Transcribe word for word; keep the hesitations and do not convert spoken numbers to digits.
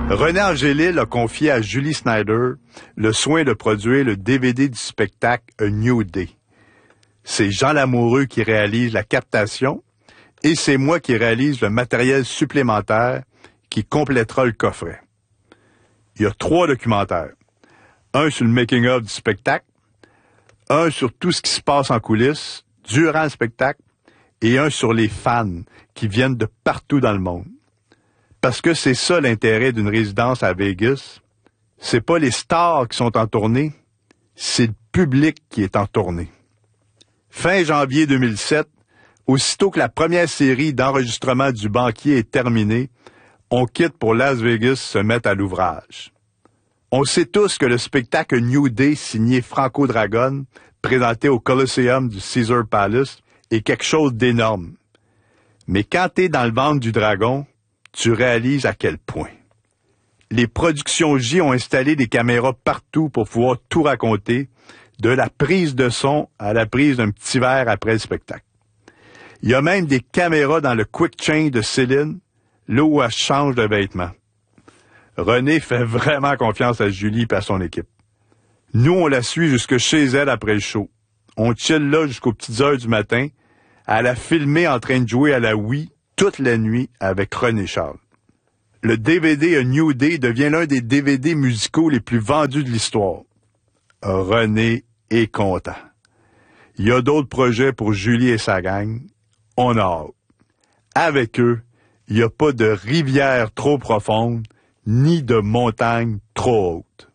René Angélil a confié à Julie Snyder le soin de produire le D V D du spectacle A New Day. C'est Jean Lamoureux qui réalise la captation et c'est moi qui réalise le matériel supplémentaire qui complétera le coffret. Il y a trois documentaires. Un sur le making-of du spectacle, un sur tout ce qui se passe en coulisses durant le spectacle et un sur les fans qui viennent de partout dans le monde. Parce que c'est ça l'intérêt d'une résidence à Vegas. C'est pas les stars qui sont en tournée, c'est le public qui est en tournée. Fin janvier deux mille sept, aussitôt que la première série d'enregistrement du Banquier est terminée, on quitte pour Las Vegas se mettre à l'ouvrage. On sait tous que le spectacle New Day signé Franco Dragone, présenté au Coliseum du Caesars Palace, est quelque chose d'énorme. Mais quand t'es dans le ventre du dragon, tu réalises à quel point. Les productions J ont installé des caméras partout pour pouvoir tout raconter, de la prise de son à la prise d'un petit verre après le spectacle. Il y a même des caméras dans le quick change de Céline, là où elle change de vêtements. René fait vraiment confiance à Julie et à son équipe. Nous, on la suit jusque chez elle après le show. On chill là jusqu'aux petites heures du matin. Elle a filmé en train de jouer à la Wii toute la nuit avec René Charles. Le D V D A New Day devient l'un des D V D musicaux les plus vendus de l'histoire. René est content. Il y a d'autres projets pour Julie et sa gang. On a hâte. Avec eux, il n'y a pas de rivière trop profonde, ni de montagne trop haute.